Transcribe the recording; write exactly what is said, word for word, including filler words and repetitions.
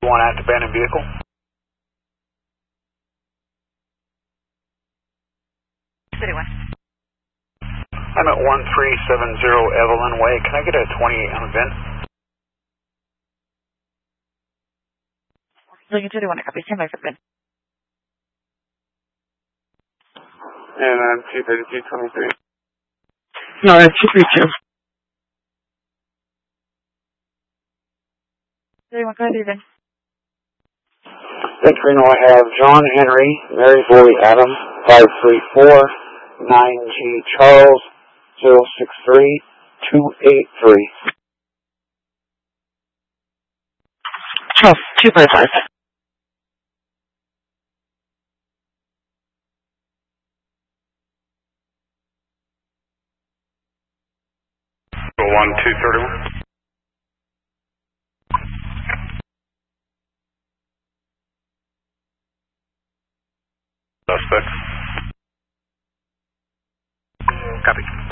One active abandoned vehicle. thirty-one. I'm at one three seven zero Evelyn Way. Can I get a twenty-eight on a V I N? Lincoln thirty-one, I copy. Stand by for the V I N. And I'm two thirty-two twenty-three. No, I'm two thirty-two. thirty-one, go ahead, V I N. Thanks, Reno. I have John Henry, Mary Boy Adam, five three four, nine G Charles, zero six three, two eight three. Charles, two five five. one two thirty-one. Suspect. Copy.